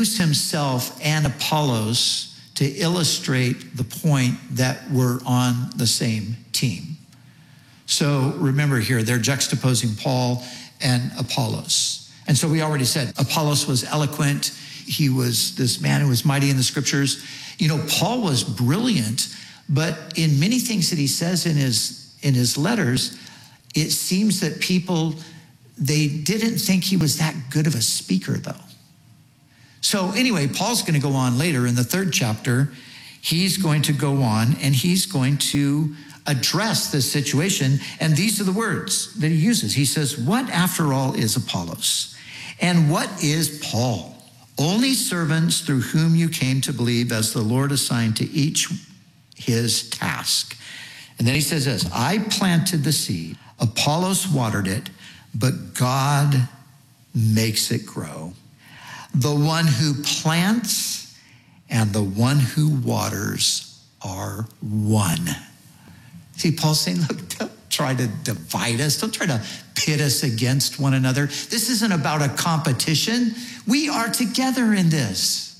used himself and Apollos to illustrate the point that we're on the same team. So remember here, they're juxtaposing Paul and Apollos. And so we already said Apollos was eloquent. He was this man who was mighty in the scriptures. You know, Paul was brilliant, but in many things that he says in his letters, it seems that people, they didn't think he was that good of a speaker, though. So anyway, Paul's going to go on later in the 3rd chapter. He's going to go on and he's going to address this situation. And these are the words that he uses. He says, "What after all is Apollos? And what is Paul? Only servants through whom you came to believe, as the Lord assigned to each his task." And then he says this, "I planted the seed, Apollos watered it, but God makes it grow. The one who plants and the one who waters are one." See, Paul's saying, look, don't try to divide us. Don't try to pit us against one another. This isn't about a competition. We are together in this.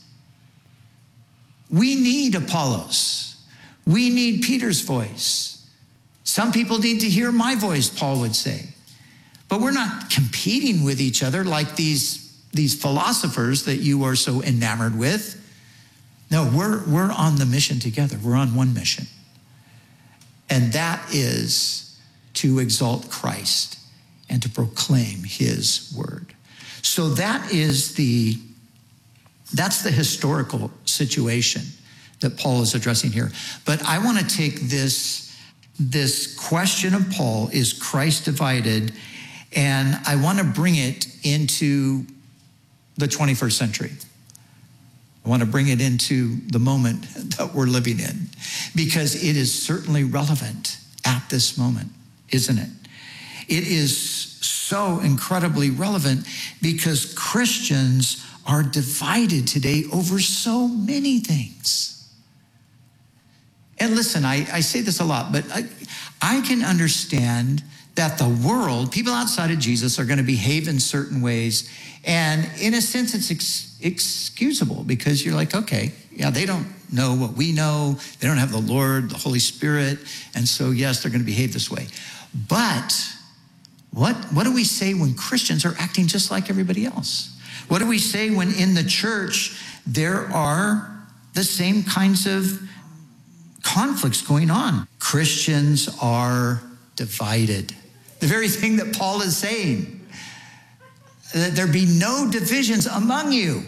We need Apollos. We need Peter's voice. Some people need to hear my voice, Paul would say. But we're not competing with each other like these philosophers that you are so enamored with. No, we're on the mission together. We're on one mission. And that is to exalt Christ and to proclaim his word. So that's the historical situation that Paul is addressing here. But I want to take this question of Paul, is Christ divided? And I want to bring it into the 21st century. I want to bring it into the moment that we're living in, because it is certainly relevant at this moment, isn't it? It is so incredibly relevant because Christians are divided today over so many things. And listen, I say this a lot, but I can understand that the world, people outside of Jesus, are going to behave in certain ways. And in a sense, it's excusable, because you're like, okay, yeah, they don't know what we know. They don't have the Lord, the Holy Spirit. And so, yes, they're going to behave this way. But what do we say when Christians are acting just like everybody else? What do we say when in the church there are the same kinds of conflicts going on? Christians are divided. The very thing that Paul is saying, that there be no divisions among you.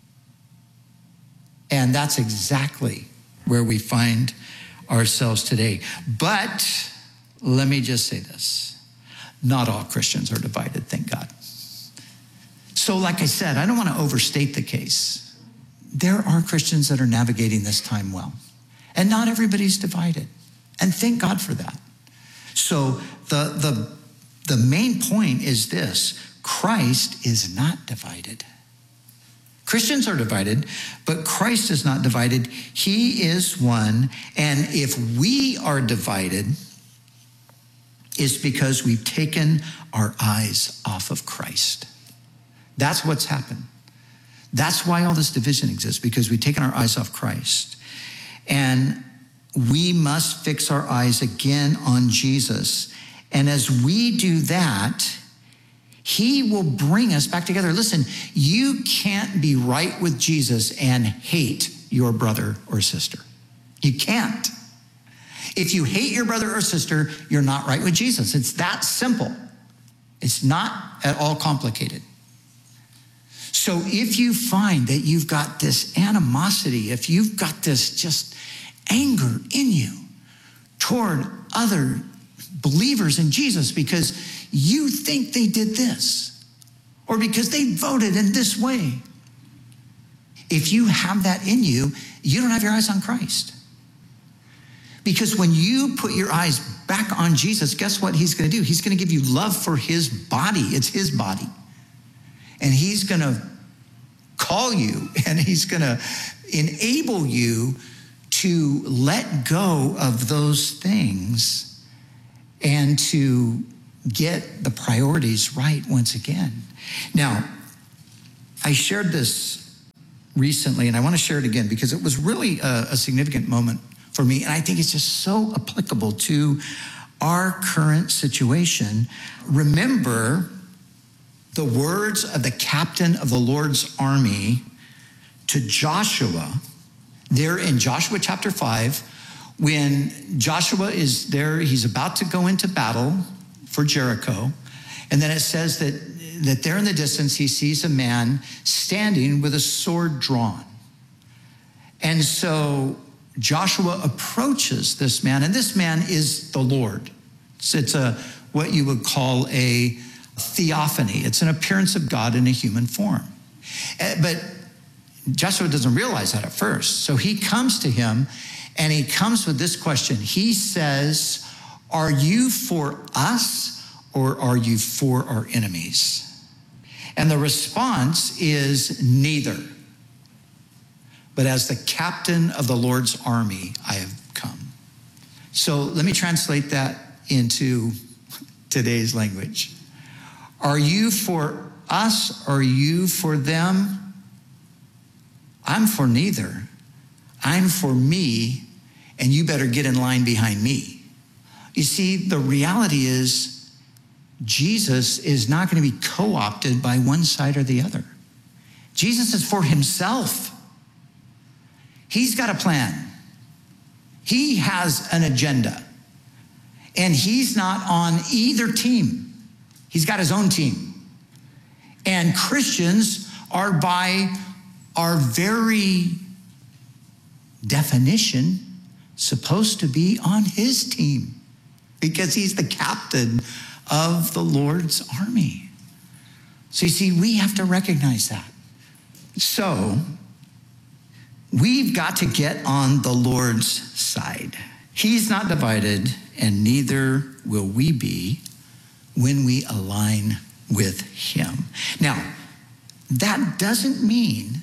And that's exactly where we find ourselves today. But let me just say this. Not all Christians are divided, thank God. So like I said, I don't want to overstate the case. There are Christians that are navigating this time well. And not everybody's divided. And thank God for that. So the main point is this: Christ is not divided. Christians are divided, but Christ is not divided. He is one. And if we are divided, it's because we've taken our eyes off of Christ. That's what's happened. That's why all this division exists, because we've taken our eyes off Christ. And we must fix our eyes again on Jesus. And as we do that, he will bring us back together. Listen, you can't be right with Jesus and hate your brother or sister. You can't. If you hate your brother or sister, you're not right with Jesus. It's that simple. It's not at all complicated. So if you find that you've got this animosity, if you've got this just anger in you toward other believers in Jesus because you think they did this, or because they voted in this way, if you have that in you, you don't have your eyes on Christ. Because when you put your eyes back on Jesus, guess what he's going to do? He's going to give you love for his body. It's his body. And he's going to call you, and he's going to enable you to let go of those things and to get the priorities right once again. Now, I shared this recently, and I want to share it again because it was really a significant moment for me, and I think it's just so applicable to our current situation. Remember the words of the captain of the Lord's army to Joshua, there in Joshua chapter 5, when Joshua is there, he's about to go into battle for Jericho. And then it says that there in the distance, he sees a man standing with a sword drawn. And so Joshua approaches this man, and this man is the Lord. It's what you would call a theophany. It's an appearance of God in a human form. But Joshua doesn't realize that at first. So he comes to him, and he comes with this question. He says, "Are you for us, or are you for our enemies?" And the response is, "Neither. But as the captain of the Lord's army, I have come." So let me translate that into today's language. Are you for us? Or are you for them? I'm for neither. I'm for me, and you better get in line behind me. You see, the reality is Jesus is not going to be co-opted by one side or the other. Jesus is for himself. He's got a plan. He has an agenda. And he's not on either team. He's got his own team. And Christians are, by our very definition, supposed to be on his team because he's the captain of the Lord's army. So you see, we have to recognize that. So we've got to get on the Lord's side. He's not divided, and neither will we be when we align with him. Now, that doesn't mean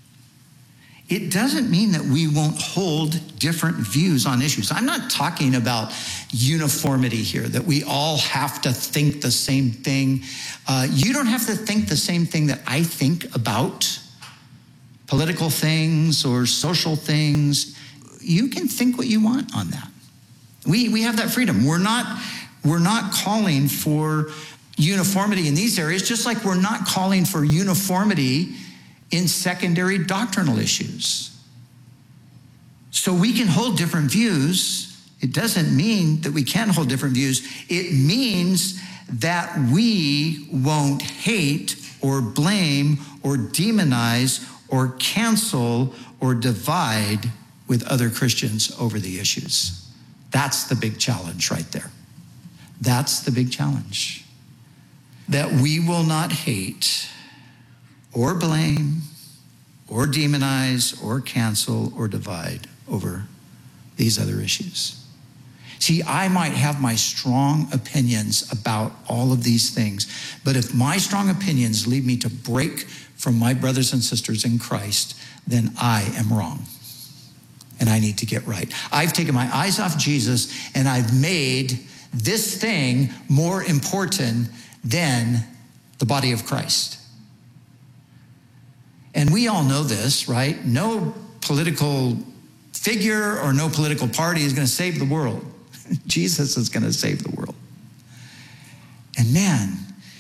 that we won't hold different views on issues. I'm not talking about uniformity here, that we all have to think the same thing. You don't have to think the same thing that I think about political things or social things. You can think what you want on that. We have that freedom. We're not calling for uniformity in these areas, just like we're not calling for uniformity in secondary doctrinal issues. So we can hold different views. It doesn't mean that we can't hold different views. It means that we won't hate or blame or demonize or cancel or divide with other Christians over the issues. That's the big challenge right there. That's the big challenge. That we will not hate or blame or demonize or cancel or divide over these other issues. See, I might have my strong opinions about all of these things, but if my strong opinions lead me to break from my brothers and sisters in Christ, then I am wrong. And I need to get right. I've taken my eyes off Jesus, and I've made this thing more important than the body of Christ. And we all know this, right? No political figure or no political party is going to save the world. Jesus is going to save the world. And man,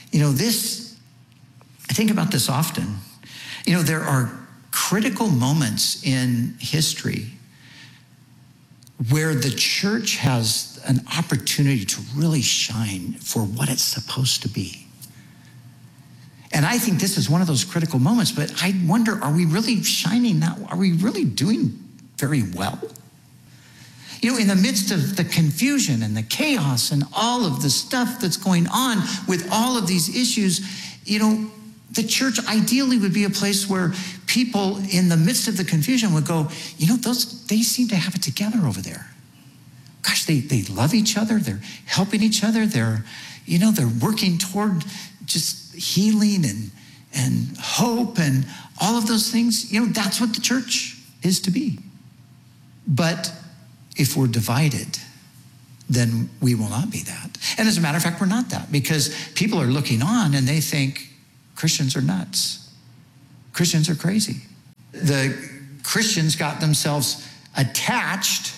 I think about this often. There are critical moments in history where the church has an opportunity to really shine for what it's supposed to be. And I think this is one of those critical moments, but I wonder, are we really shining now? Are we really doing very well? In the midst of the confusion and the chaos and all of the stuff that's going on with all of these issues, the church ideally would be a place where people in the midst of the confusion would go, they seem to have it together over there. Gosh, they love each other. They're helping each other. They're working toward just healing and hope and all of those things. That's what the church is to be. But if we're divided, then we will not be that. And as a matter of fact, we're not that, because people are looking on and they think Christians are nuts. Christians are crazy. The Christians got themselves attached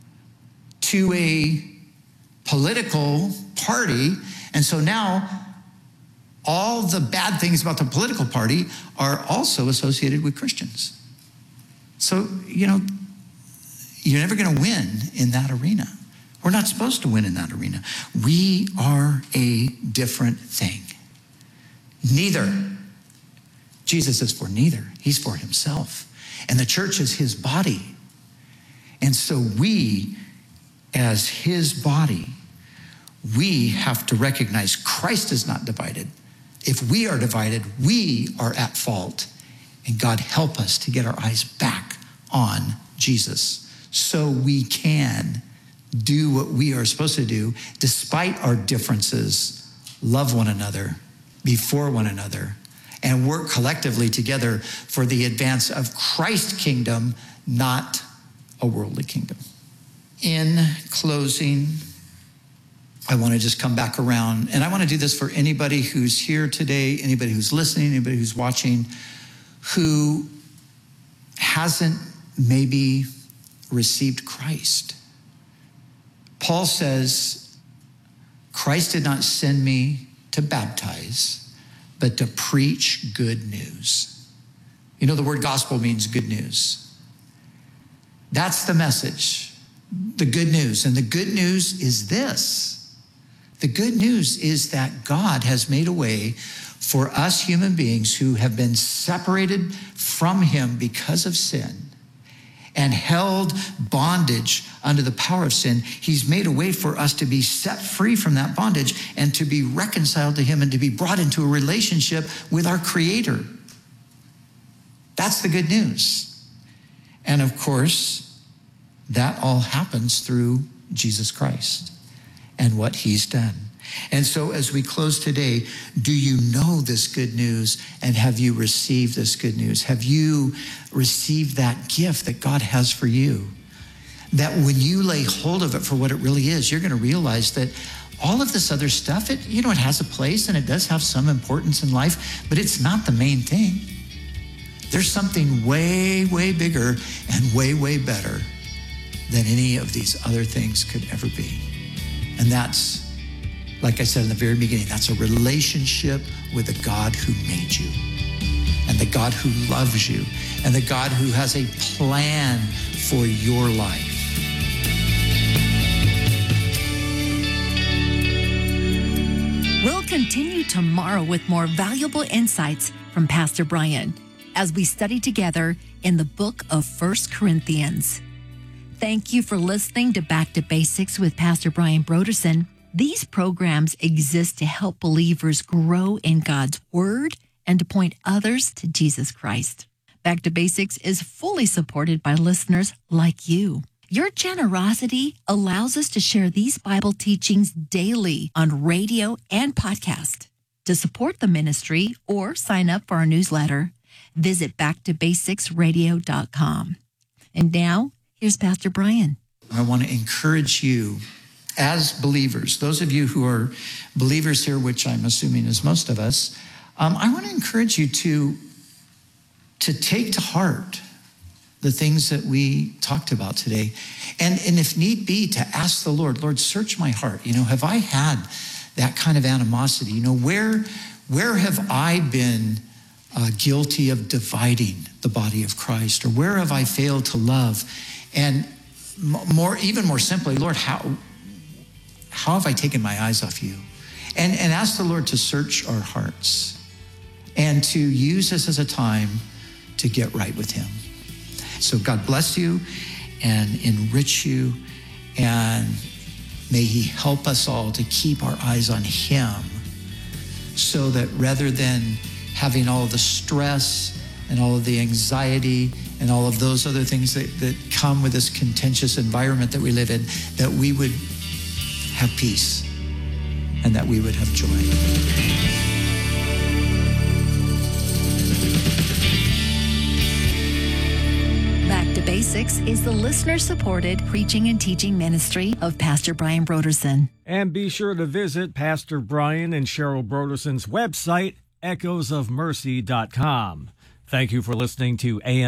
to a political party, and so now all the bad things about the political party are also associated with Christians. So, you're never going to win in that arena. We're not supposed to win in that arena. We are a different thing. Neither. Jesus is for neither. He's for himself. And the church is his body. And so we, as his body, we have to recognize Christ is not divided. If we are divided, we are at fault. And God, help us to get our eyes back on Jesus so we can do what we are supposed to do despite our differences, love one another, be for one another, and work collectively together for the advance of Christ's kingdom, not a worldly kingdom. In closing, I want to just come back around, and I want to do this for anybody who's here today, anybody who's listening, anybody who's watching, who hasn't maybe received Christ. Paul says, Christ did not send me to baptize, but to preach good news. The word gospel means good news. That's the message, the good news. And the good news is this. The good news is that God has made a way for us human beings who have been separated from him because of sin and held bondage under the power of sin. He's made a way for us to be set free from that bondage and to be reconciled to him and to be brought into a relationship with our Creator. That's the good news. And of course, that all happens through Jesus Christ and what he's done. And so as we close today, do you know this good news, and have you received this good news? Have you received that gift that God has for you? That when you lay hold of it for what it really is, you're going to realize that all of this other stuff, it has a place and it does have some importance in life, but it's not the main thing. There's something way, way bigger and way, way better than any of these other things could ever be. And that's, like I said in the very beginning, that's a relationship with the God who made you, and the God who loves you, and the God who has a plan for your life. We'll continue tomorrow with more valuable insights from Pastor Brian as we study together in the book of 1 Corinthians. Thank you for listening to Back to Basics with Pastor Brian Brodersen. These programs exist to help believers grow in God's Word and to point others to Jesus Christ. Back to Basics is fully supported by listeners like you. Your generosity allows us to share these Bible teachings daily on radio and podcast. To support the ministry or sign up for our newsletter, visit backtobasicsradio.com. And now, here's Pastor Brian. I want to encourage you as believers, those of you who are believers here, which I'm assuming is most of us, I want to encourage you to take to heart the things that we talked about today. And if need be, to ask the Lord, search my heart. Have I had that kind of animosity? Where have I been guilty of dividing the body of Christ? Or where have I failed to love? And even more simply, Lord, how have I taken my eyes off you? And ask the Lord to search our hearts and to use this as a time to get right with him. So God bless you and enrich you, and may he help us all to keep our eyes on him, so that rather than having all of the stress and all of the anxiety and all of those other things that come with this contentious environment that we live in, that we would have peace and that we would have joy. Back to Basics is the listener-supported preaching and teaching ministry of Pastor Brian Brodersen. And be sure to visit Pastor Brian and Cheryl Brodersen's website, echoesofmercy.com. Thank you for listening to AM